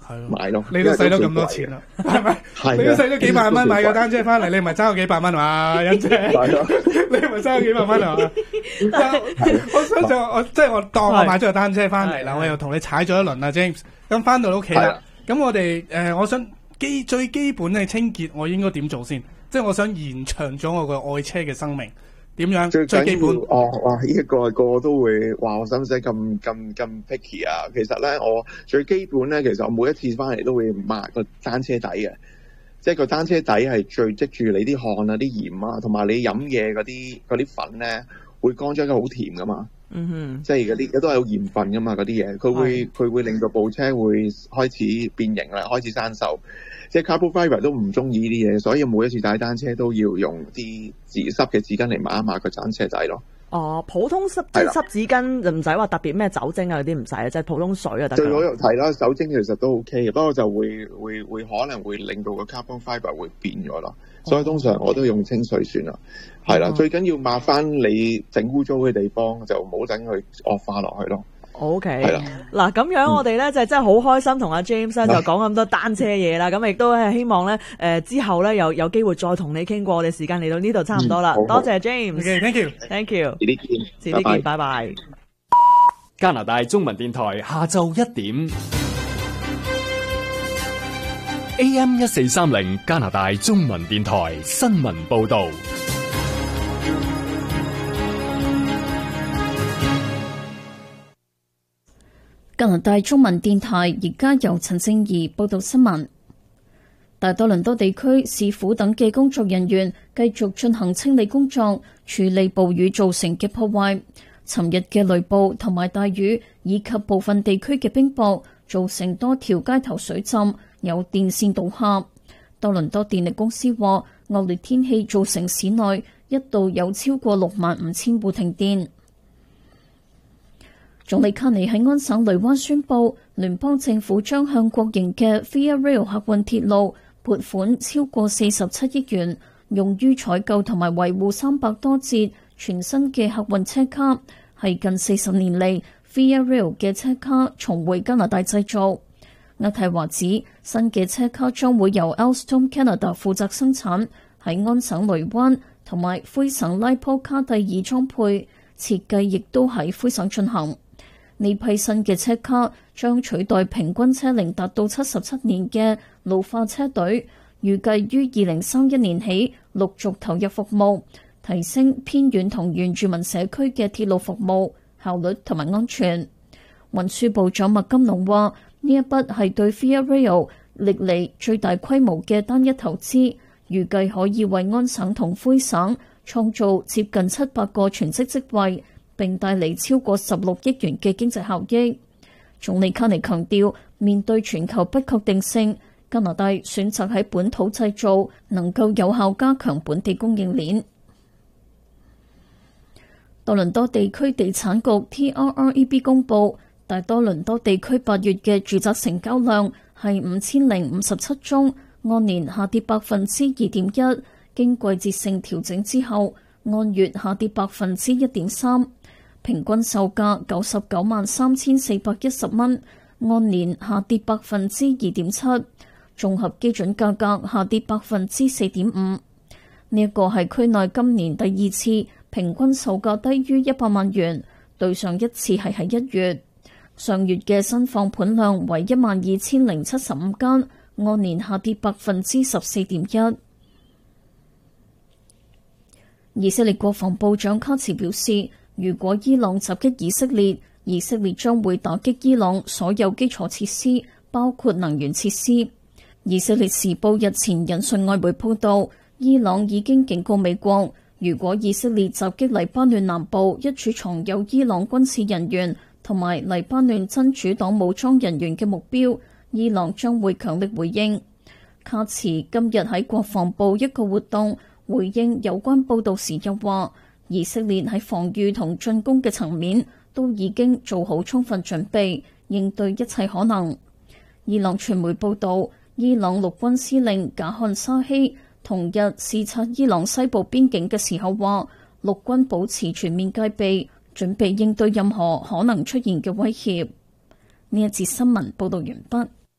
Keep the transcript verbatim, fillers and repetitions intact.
買咯。 你都使咗咁多錢啦，係咪？你都使咗幾百蚊買個單車翻嚟，你咪爭咗幾百蚊嘛，欣姐？你咪爭咗幾百蚊係嘛？我想就我即係我當我買咗個單車翻嚟啦，我又同你踩咗一輪啦 ，James。咁翻到屋企啦，咁我哋誒、呃，我想基最基本嘅清潔，我應該點做先？即係我想延長咗我個愛車嘅生命。點樣最，最基本？ 哦，哇！呢、這、一個個個都會話我使唔使咁咁咁 picky 啊？其實咧，我最基本咧，其實我每一次翻嚟都會抹個單車底嘅，即係個單車底係最積住你啲汗啊、啲鹽啊，同埋你飲嘢嗰啲嗰啲粉咧，會乾咗一個好甜噶嘛。嗯哼，即係嗰啲都係有鹽分噶嘛，嗰啲嘢佢會佢會令到部車會開始變形啦，開始生鏽。即係 carbon fiber 都唔中意呢啲嘢，所以每一次踩單車都要用啲紙濕嘅紙巾嚟抹一抹個單車底咯。 哦，普通濕即係濕紙巾就唔使話特別咩酒精啊嗰啲唔使啊，即係普通水啊得。 最好又提啦，酒精其實都 OK 嘅，不過就會會會可能會令到個 carbon fiber 會變咗咯，所以通常我都用清水算啦。係啦，最緊要抹翻你整污糟嘅地方，就唔好等佢惡化落去咯。 O K， 嗱咁樣我哋咧、嗯、就真係好開心同阿 James 就講咁多單車嘢啦，咁亦都係希望咧誒、呃、之後咧有有機會再同你傾過，我哋時間嚟到呢度差唔多啦， 嗯、 多謝 James，Thank you，Thank you， 遲啲見， 遲啲見，拜拜。 加拿大中文電台下晝一點 A M 一四三零加拿大中文電台新聞報道。 加拿大中文電台而家由陳正儀報道新聞。大多倫多地區市府等嘅工作人員繼續進行清理工作，處理暴雨造成嘅破壞。尋日嘅雷暴同埋大雨以及部分地區嘅冰雹，造成多條街頭水浸，有電線倒下。多倫多電力公司話，惡劣天氣造成市內一度有超過六萬五千戶停電。總理卡尼喺安省雷灣宣布，聯邦政府將向國營嘅 Via Rail 客運鐵路撥款超過四十七億元，用於採購同埋維護三百多節全新嘅客運車卡，係近四十年嚟 Via Rail 嘅車卡重回加拿大製造。渥太華指新嘅車卡將會由 Alstom Canada 負責生產，喺安省雷灣同埋魁省拉坡卡第二裝配，設計亦都喺魁省進行。呢批新嘅車卡將取代平均車齡達到七十七年嘅老化車隊，預計於二零三一年起陸續投入服務，提升偏遠同原住民社區嘅鐵路服務效率同埋安全。運輸部長麥金龍話：呢一筆係對 Via Rail 歷嚟最大規模嘅單一投資，預計可以為安省同魁省創造接近七百個全職職位，並帶嚟超過十六億元嘅經濟效益。總理卡尼強調，面對全球不確定性，加拿大選擇喺本土製造，能夠有效加強本地供應鏈。多倫多地區地產局 T R R E B 公佈，大多倫多地區八月嘅住宅成交量係五千零五十七宗，按年下跌百分之二點一，經季節性調整之後，按月下跌百分之一點三。平均售價九十九萬三千四百一十蚊，按年下跌百分之二點七，綜合基準價格下跌百分之四點五。呢一個係區內今年第二次平均售價低於一百萬元，對上一次係喺一月。上月嘅新放盤量為一萬二千零七十五間，按年下跌百分之十四點一。以色列國防部長卡茨表示，如果伊朗襲擊以色列，以色列將會打擊伊朗所有基礎設施，包括能源設施。以色列時報日前引述外媒報道，伊朗已經警告美國，如果以色列襲擊黎巴嫩南部一處藏有伊朗軍事人員同埋黎巴嫩真主黨武裝人員嘅目標，伊朗將會強力回應。卡茨今日喺國防部一個活動回應有關報道時又話，以色列喺防禦同進攻嘅層面都已經做好充分準備，應對一切可能。伊朗傳媒報道，伊朗陸軍司令賈漢沙希同日視察伊朗西部邊境嘅時候話，陸軍保持全面戒備，準備應對任何可能出現嘅威脅。呢一節新聞報道完畢。